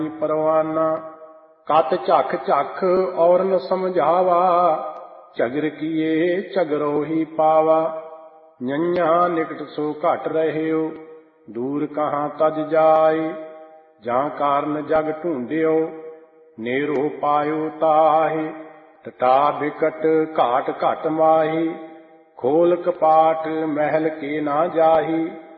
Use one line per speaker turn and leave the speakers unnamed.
परवाना। कत झख झख और न समझावा, झगर किए झगरो ही पावा। नैया निकट सो घट रहियो, दूर कहाँ तज जाए। जहाँ कारण जग ढूंढियो, नेरो पायो ताहि। टटा बिकट घाट घट माही, खोल कपाट महल के ना जाही।